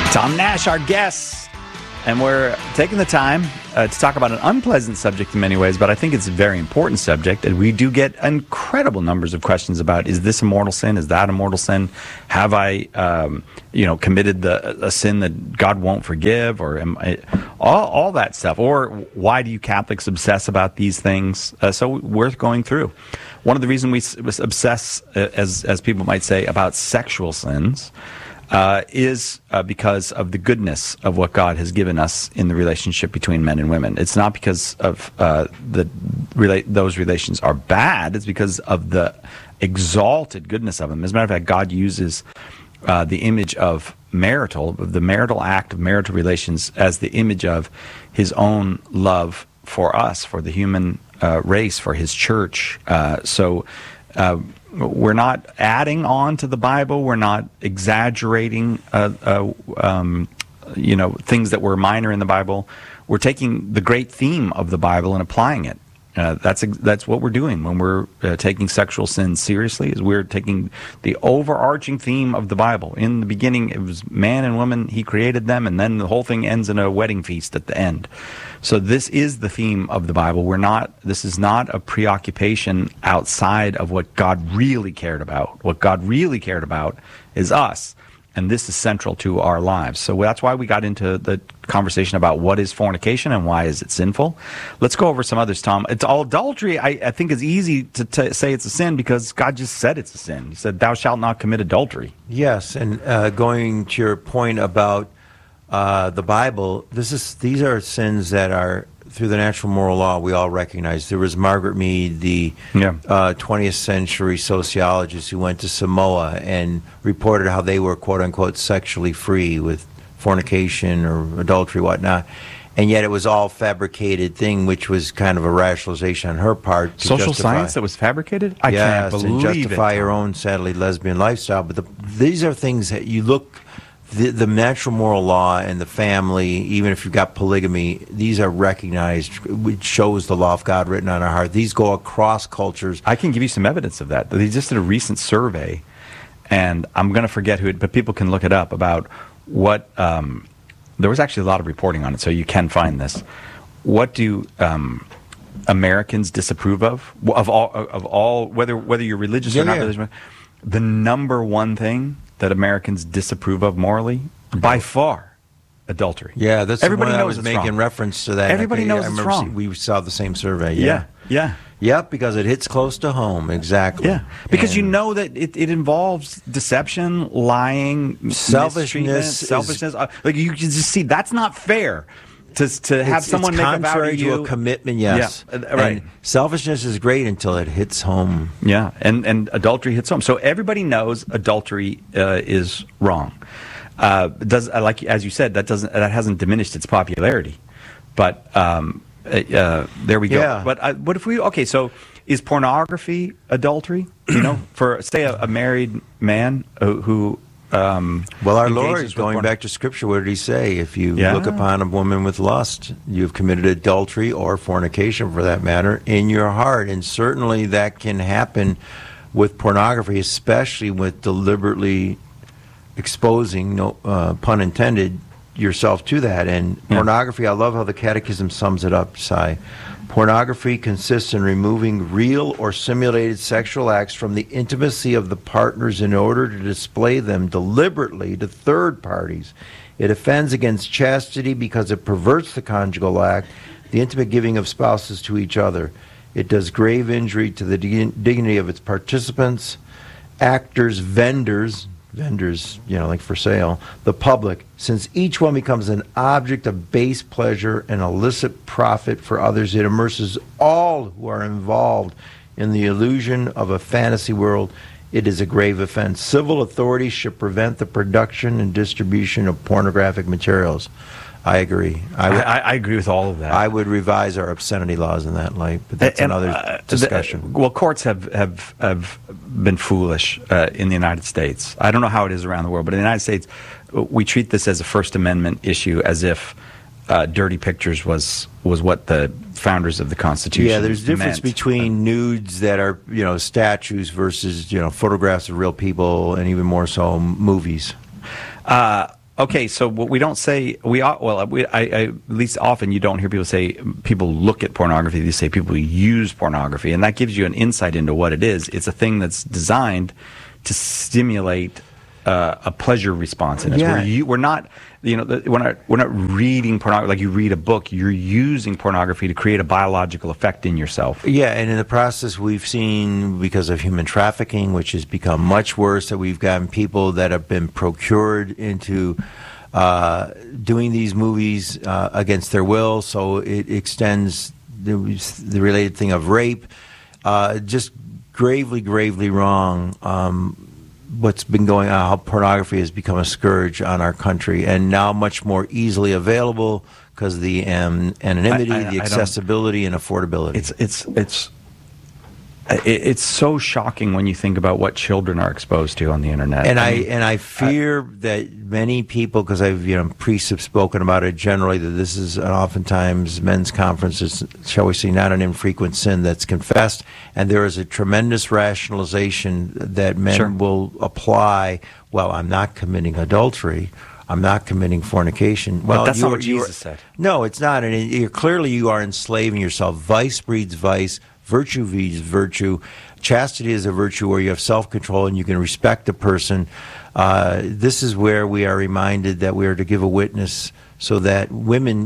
Tom Nash, our guest, and we're taking the time to talk about an unpleasant subject in many ways, but I think it's a very important subject, and we do get incredible numbers of questions about, is this a mortal sin? Is that a mortal sin? Have I, committed a sin that God won't forgive, or all that stuff? Or why do you Catholics obsess about these things? So we're going through. One of the reasons we obsess, as people might say, about sexual sins is because of the goodness of what God has given us in the relationship between men and women. It's not because of those relations are bad. It's because of the exalted goodness of them. As a matter of fact, God uses the image of the marital act of marital relations as the image of his own love for us, for the human race, for his church. So we're not adding on to the Bible. We're not exaggerating, things that were minor in the Bible. We're taking the great theme of the Bible and applying it. That's what we're doing when we're taking sexual sin seriously. Is we're taking the overarching theme of the Bible. In the beginning, it was man and woman. He created them, and then the whole thing ends in a wedding feast at the end. So this is the theme of the Bible. This is not a preoccupation outside of what God really cared about. What God really cared about is us. And this is central to our lives. So that's why we got into the conversation about what is fornication and why is it sinful. Let's go over some others, Tom. It's all adultery. I think it's easy to say it's a sin because God just said it's a sin. He said, "Thou shalt not commit adultery." Yes, and going to your point about the Bible, these are sins that are through the natural moral law we all recognize. There was Margaret Mead, the 20th century sociologist who went to Samoa and reported how they were quote-unquote sexually free with fornication or adultery, whatnot. And yet it was all fabricated thing, which was kind of a rationalization on her part. Social science that was fabricated? I can't believe and justify her own, sadly, lesbian lifestyle. But these are things that you look... The natural moral law and the family, even if you've got polygamy, these are recognized, which shows the law of God written on our heart. These go across cultures. I can give you some evidence of that. They just did a recent survey, and I'm going to forget who but people can look it up, about what, there was actually a lot of reporting on it, so you can find this. What do Americans disapprove of all, whether you're religious or not religious? The number one thing that Americans disapprove of morally, by far, adultery. Yeah, that's everybody knows. knows I was it's making wrong. reference to that. Everybody knows it's wrong. We saw the same survey. Yeah. Yep, because it hits close to home. Exactly. Yeah, because you know that it involves deception, lying, selfishness. Like you can just see that's not fair. To have someone make a vow to you, to a commitment, yes. Yeah, right. And selfishness is great until it hits home. Yeah, and adultery hits home. So everybody knows adultery is wrong. Like as you said, that hasn't diminished its popularity. But there we go. Yeah. But what if so is pornography adultery? For say a married man who. Well, our Lord, going back to Scripture, what did he say? If you look upon a woman with lust, you've committed adultery or fornication, for that matter, in your heart. And certainly that can happen with pornography, especially with deliberately exposing, no pun intended, yourself to that. And pornography, I love how the Catechism sums it up, Si. Pornography consists in removing real or simulated sexual acts from the intimacy of the partners in order to display them deliberately to third parties. It offends against chastity because it perverts the conjugal act, the intimate giving of spouses to each other. It does grave injury to the dignity of its participants, actors, vendors, like for sale, the public, since each one becomes an object of base pleasure and illicit profit for others. It immerses all who are involved in the illusion of a fantasy world. It is a grave offense. Civil authorities should prevent the production and distribution of pornographic materials. I agree. I agree with all of that. I would revise our obscenity laws in that light, but that's another discussion. Courts have been foolish in the United States. I don't know how it is around the world, but in the United States, we treat this as a First Amendment issue, as if dirty pictures was what the founders of the Constitution Yeah, there's a difference meant. between nudes that are, statues versus, photographs of real people, and even more so movies. Okay, so what we don't say, at least often you don't hear people say people look at pornography. They say people use pornography, and that gives you an insight into what it is. It's a thing that's designed to stimulate a pleasure response in us. Yeah. We're not, we're not reading pornography like you read a book. You're using pornography to create a biological effect in yourself. Yeah, and in the process, we've seen, because of human trafficking, which has become much worse, that we've gotten people that have been procured into doing these movies against their will. So it extends the related thing of rape. Just gravely, gravely wrong. What's been going on, how pornography has become a scourge on our country, and now much more easily available because of the anonymity, the accessibility, and affordability. It's so shocking when you think about what children are exposed to on the internet. And I fear that many people, because priests have spoken about it generally, that this is oftentimes men's conferences, shall we say, not an infrequent sin that's confessed, and there is a tremendous rationalization that men will apply. Well, I'm not committing adultery. I'm not committing fornication. Well, but that's not what Jesus said. No, it's not. And clearly you are enslaving yourself. Vice breeds vice. Virtue breeds virtue. Chastity is a virtue where you have self-control and you can respect a person. This is where we are reminded that we are to give a witness so that women,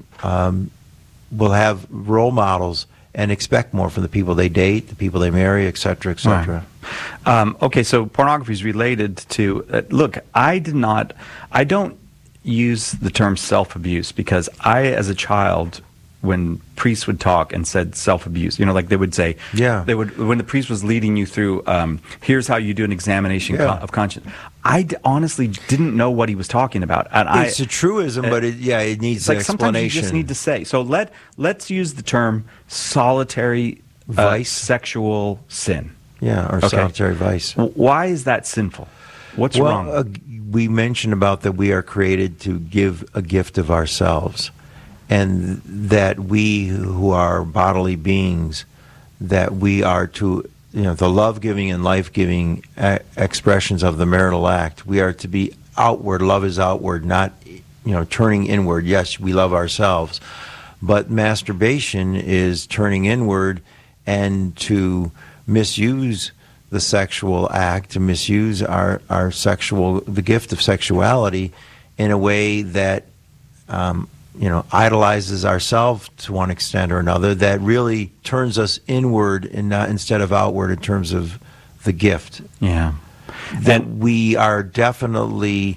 will have role models and expect more from the people they date, the people they marry, et cetera, et cetera. Right. Okay, so pornography is related to, look, I don't use the term self-abuse because as a child, when priests would talk and said self-abuse, like they would say, when the priest was leading you through, here's how you do an examination of conscience. I honestly didn't know what he was talking about. And it's a truism, but it needs an explanation. Sometimes you just need to say. So let's use the term solitary vice, sexual sin. Yeah, or solitary vice. Why is that sinful? What's wrong? We mentioned about that we are created to give a gift of ourselves. And that we who are bodily beings, that we are to, the love-giving and life-giving expressions of the marital act, we are to be outward. Love is outward, not, turning inward. Yes, we love ourselves. But masturbation is turning inward and to misuse the sexual act, to misuse the gift of sexuality in a way that, idolizes ourselves to one extent or another, that really turns us inward and not instead of outward in terms of the gift. Yeah. That we are definitely,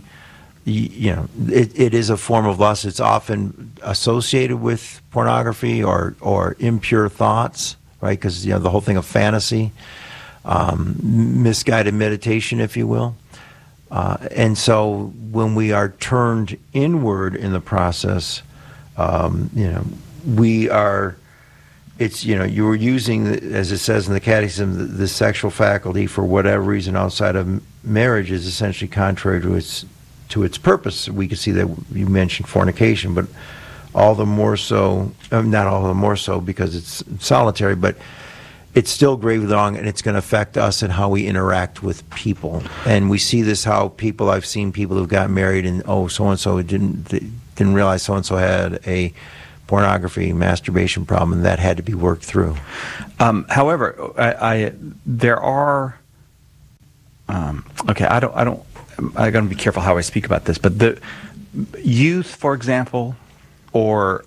it is a form of lust. It's often associated with pornography or impure thoughts, right? Because, the whole thing of fantasy, misguided meditation, if you will. And so when we are turned inward in the process, we are, you were using, as it says in the Catechism, the sexual faculty for whatever reason outside of marriage is essentially contrary to its purpose. We could see that you mentioned fornication, but all the more so, not all the more so because it's solitary, but it's still gravely wrong, and it's going to affect us and how we interact with people. And we see this I've seen people who've gotten married and, so-and-so didn't realize so-and-so had a pornography, masturbation problem, and that had to be worked through. However, there are, I got to be careful how I speak about this, but the youth, for example, or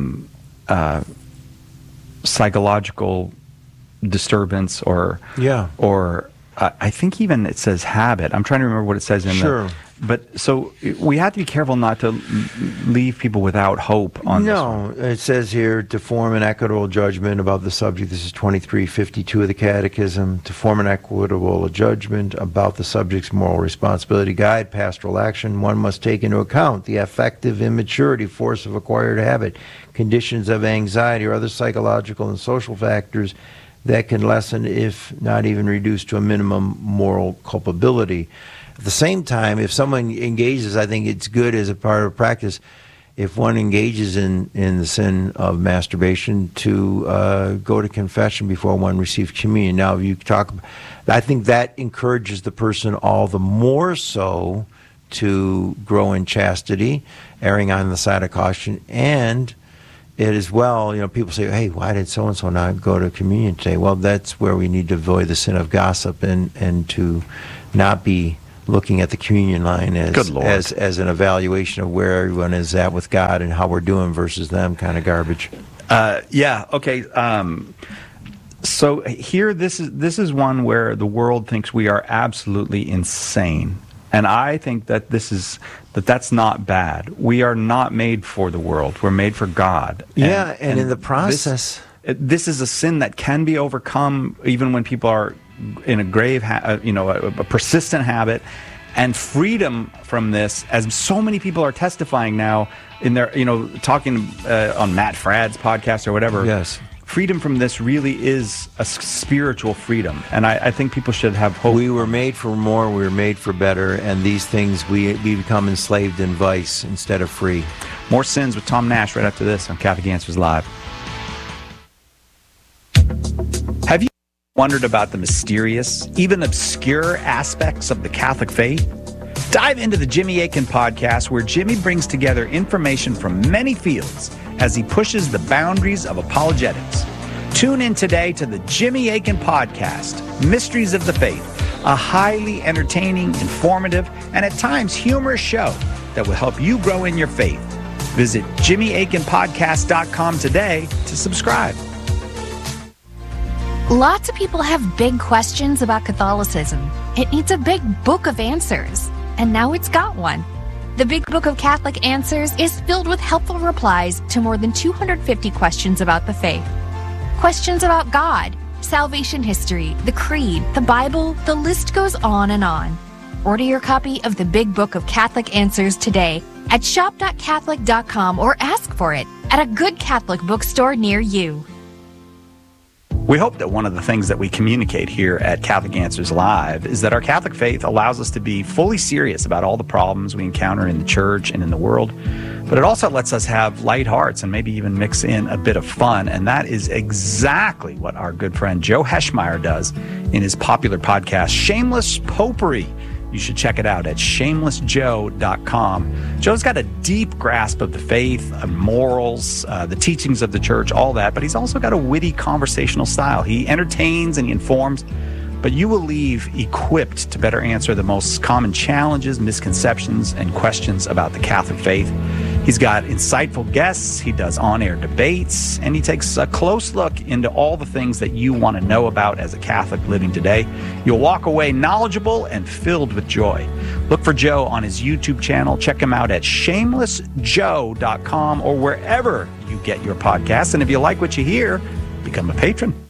psychological disturbance or I think even it says habit. I'm trying to remember what it says in but so we have to be careful not to leave people without hope on this one. No, it says here to form an equitable judgment about the subject. This is 2352 of the Catechism. To form an equitable judgment about the subject's moral responsibility, guide pastoral action, one must take into account the affective immaturity, force of acquired habit, conditions of anxiety, or other psychological and social factors that can lessen, if not even reduce to a minimum, moral culpability. At the same time, if someone engages, I think it's good as a part of practice, if one engages in the sin of masturbation, to go to confession before one receives communion. Now, I think that encourages the person all the more so to grow in chastity, erring on the side of caution, and it is well, people say, hey, why did so-and-so not go to communion today? Well, that's where we need to avoid the sin of gossip and to not be looking at the communion line as an evaluation of where everyone is at with God and how we're doing versus them kind of garbage. Okay. So here, this is one where the world thinks we are absolutely insane. And I think that that's not bad. We are not made for the world. We're made for God. And in the process, this is a sin that can be overcome even when people are in a grave, a persistent habit. And freedom from this, as so many people are testifying now in their, talking on Matt Fradd's podcast or whatever. Yes. Freedom from this really is a spiritual freedom, and I think people should have hope. We were made for more, we were made for better, and these things, we become enslaved in vice instead of free. More Sins with Tom Nash right after this on Catholic Answers Live. Have you wondered about the mysterious, even obscure aspects of the Catholic faith? Dive into the Jimmy Akin podcast, where Jimmy brings together information from many fields as he pushes the boundaries of apologetics. Tune in today to the Jimmy Akin podcast, Mysteries of the Faith, a highly entertaining, informative, and at times humorous show that will help you grow in your faith. Visit JimmyAkinPodcast.com today to subscribe. Lots of people have big questions about Catholicism. It needs a big book of answers, and now it's got one. The Big Book of Catholic Answers is filled with helpful replies to more than 250 questions about the faith. Questions about God, salvation history, the Creed, the Bible, the list goes on and on. Order your copy of the Big Book of Catholic Answers today at shop.catholic.com or ask for it at a good Catholic bookstore near you. We hope that one of the things that we communicate here at Catholic Answers Live is that our Catholic faith allows us to be fully serious about all the problems we encounter in the church and in the world, but it also lets us have light hearts and maybe even mix in a bit of fun, and that is exactly what our good friend Joe Heschmeyer does in his popular podcast, Shameless Popery. You should check it out at shamelessjoe.com. Joe's got a deep grasp of the faith, morals, the teachings of the church, all that, but he's also got a witty conversational style. He entertains and he informs, but you will leave equipped to better answer the most common challenges, misconceptions, and questions about the Catholic faith. He's got insightful guests, he does on-air debates, and he takes a close look into all the things that you want to know about as a Catholic living today. You'll walk away knowledgeable and filled with joy. Look for Joe on his YouTube channel. Check him out at shamelessjoe.com or wherever you get your podcasts. And if you like what you hear, become a patron.